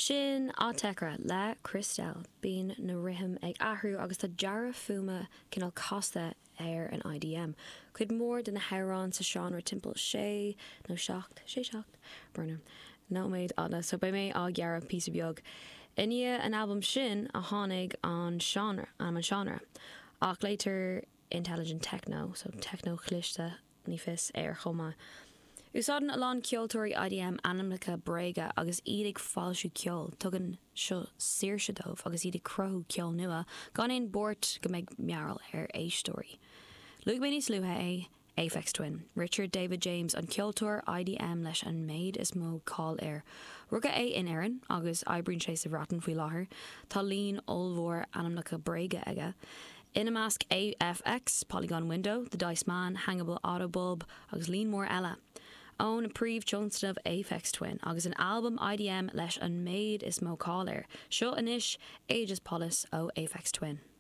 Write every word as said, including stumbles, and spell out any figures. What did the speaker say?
Sin á tecra le Christelle bín na rihim ag ahrú agus tá deara fuma cinál costa ar an I D M. Cuid mór den na herán sa genre timpeall sé, nó seacht, sé seacht, brunam. No méid anna, so bei mé á gearra pí beag. Inne an album sin a tháinig an genre, an an genre. Ach later intelligent techno, so techno chlichte ní fis ar choma. Úsáidan alán ceoltóirí I D M anamlacha bréige agus iad ag fáilsiú ceol, tugann seo saoirse dómh agus iad ag crothú ceol nua, gan éon bort go mbeidh mearal ar éistóirí. Luag mé níos luatha é Aphex Twin, Richard David James an ceoltóir I D M leis an méid is mó cáil air. Rugga é in airan agus aibríonn sé sa bhratan faoi láthair, tá líon olmhór anamlacha bréige aige. Inamasc A F X, Polygon Window, The Dice Man, Hangable Autobulb agus líon mór eile. Ón príomh Johnston of Aphex Twin agus an album I D M leis an méid is mó cáil air. Seo inis Aegis Polis ó Aphex Twin.